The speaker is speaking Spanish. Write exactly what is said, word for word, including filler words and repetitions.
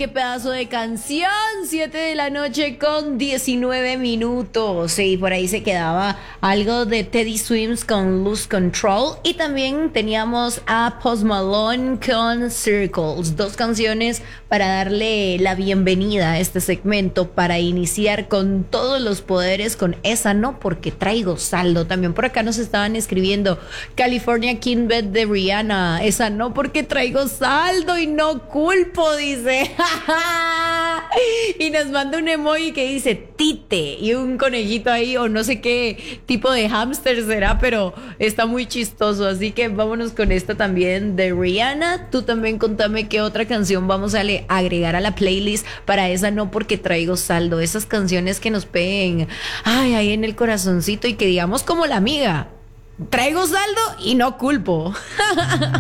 qué pedazo de canción. Siete de la noche con diecinueve minutos. Y por ahí se quedaba algo de Teddy Swims con Lose Control. Y también teníamos a Post Malone con Circles. Dos canciones para darle la bienvenida a este segmento, para iniciar con todos los poderes con Esa No Porque Traigo Saldo. También por acá nos estaban escribiendo California King Bed de Rihanna. Esa No Porque Traigo Saldo y no culpo, dice. Y nos manda un emoji que dice Tite y un conejito ahí, o no sé qué tipo de hámster será, pero está muy chistoso. Así que vámonos con esta también de Rihanna. Tú también contame qué otra canción vamos a le agregar a la playlist para Esa No Porque Traigo Saldo. Esas canciones que nos peguen, ay, ahí en el corazoncito y que digamos como la amiga: traigo saldo y no culpo.